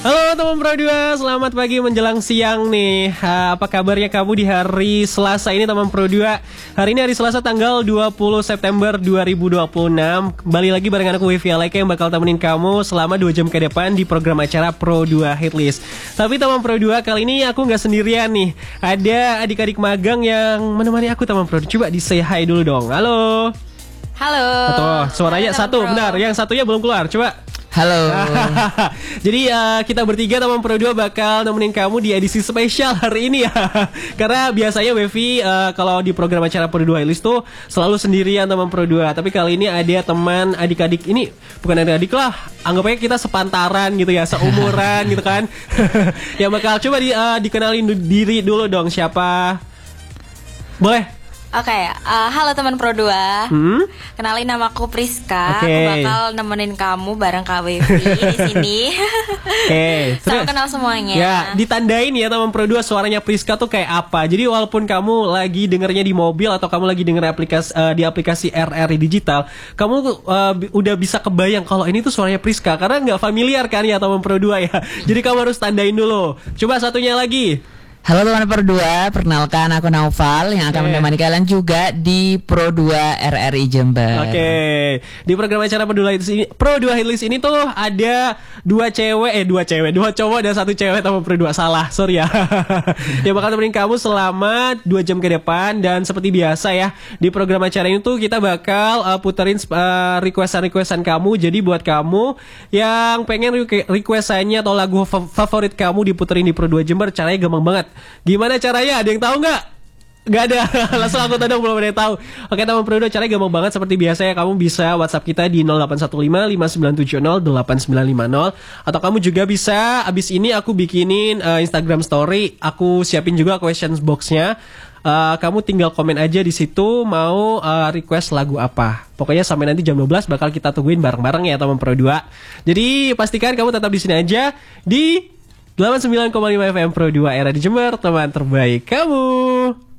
Halo teman Pro 2, selamat pagi menjelang siang nih. Apa kabarnya kamu di hari Selasa ini teman Pro 2? Hari ini hari Selasa tanggal 20 September 2026. Kembali lagi barengan aku Wifi Alaika yang bakal temenin kamu selama 2 jam ke depan di program acara Pro 2 Hitlist. Tapi teman Pro 2, kali ini aku nggak sendirian nih. Ada adik-adik magang yang menemani aku teman Pro 2. Coba di say hi dulu dong. Halo. Halo. Tuh, suaranya satu, benar. Yang satunya belum keluar. Coba. Halo. Jadi kita bertiga teman Pro 2 bakal nemenin kamu di edisi spesial hari ini ya. Karena biasanya Wevi kalau di program acara Pro 2 Hitlist tuh selalu sendirian teman Pro 2. Tapi kali ini ada teman adik-adik ini, bukan adik-adik lah, anggap aja kita sepantaran gitu ya, seumuran gitu kan. Yang bakal coba dikenalin diri dulu dong, siapa? Boleh? Oke, halo teman Pro 2. Kenalin namaku Priska. Oke. Aku bakal nemenin kamu bareng Kak Wevi di sini. Oke. Salam kenal semuanya. Ya, ditandain ya teman Pro 2 suaranya Priska tuh kayak apa. Jadi walaupun kamu lagi dengernya di mobil atau kamu lagi denger di aplikasi RRI Digital, kamu udah bisa kebayang kalau ini tuh suaranya Priska karena nggak familiar kan ya teman Pro 2 ya. Jadi kamu harus tandain dulu. Coba satunya lagi. Halo teman Pro 2, perkenalkan aku Naufal yang akan menemani kalian juga di Pro 2 RRI Jember. Oke. Di program acara Pro 2 Hitlist ini tuh ada dua cowok dan satu cewek teman Pro 2. Salah, sorry ya. Yang bakal temenin kamu selama 2 jam ke depan. Dan seperti biasa ya, di program acara ini tuh kita bakal puterin requestan kamu. Jadi buat kamu yang pengen requestannya atau lagu favorit kamu diputerin di Pro 2 Jember, caranya gampang banget. Gimana caranya? Ada yang tahu nggak? Nggak ada. Langsung aku tadi belum ada yang tahu. Oke teman Pro 2, caranya gampang banget. Seperti biasa ya, kamu bisa WhatsApp kita di 0815 5970 8850. Atau kamu juga bisa, abis ini aku bikinin Instagram story. Aku siapin juga questions boxnya. Kamu tinggal komen aja di situ mau request lagu apa. Pokoknya sampai nanti jam 12 bakal kita tungguin bareng-bareng ya teman Pro 2. Jadi pastikan kamu tetap di sini aja di 89,5 FM Pro 2 era di Jember, teman terbaik kamu.